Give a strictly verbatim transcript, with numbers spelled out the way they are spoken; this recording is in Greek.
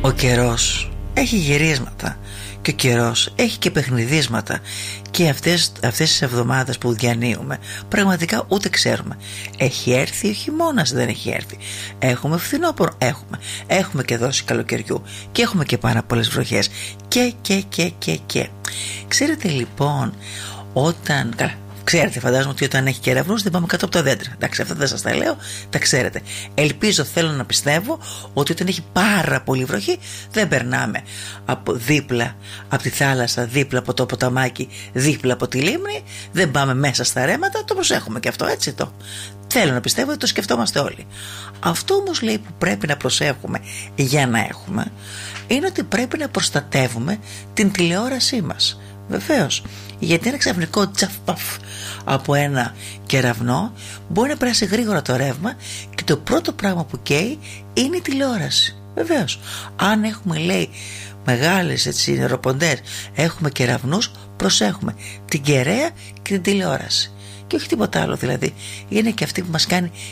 Ο καιρός έχει γυρίσματα και ο καιρός έχει και παιχνιδίσματα. Και αυτές, αυτές τις εβδομάδες που διανύουμε πραγματικά ούτε ξέρουμε. Έχει έρθει ο χειμώνας, δεν έχει έρθει. Έχουμε φθινόπωρο, έχουμε. Έχουμε και δόση καλοκαιριού και έχουμε και πάρα πολλές βροχές. Και και και και και Ξέρετε λοιπόν, όταν... Καλά, ξέρετε, φαντάζομαι ότι όταν έχει κεραυνούς δεν πάμε κάτω από τα δέντρα. Εντάξει, αυτά δεν σας τα λέω, τα ξέρετε. Ελπίζω, θέλω να πιστεύω ότι όταν έχει πάρα πολύ βροχή δεν περνάμε από δίπλα από τη θάλασσα, δίπλα από το ποταμάκι, δίπλα από τη λίμνη. Δεν πάμε μέσα στα ρέματα, το προσέχουμε και αυτό, έτσι το. Θέλω να πιστεύω ότι το σκεφτόμαστε όλοι. Αυτό όμως λέει που πρέπει να προσέχουμε για να έχουμε είναι ότι πρέπει να προστατεύουμε την τηλεόρασή μας. Βεβαίως, γιατί ένα ξαφνικό τσαφπαφ από ένα κεραυνό μπορεί να περάσει γρήγορα το ρεύμα και το πρώτο πράγμα που καίει είναι η τηλεόραση. Βεβαίως, αν έχουμε, λέει, μεγάλες έτσι νεροποντές, έχουμε κεραυνούς, προσέχουμε την κεραία και την τηλεόραση. Και όχι τίποτα άλλο, δηλαδή είναι και αυτή που μας κάνει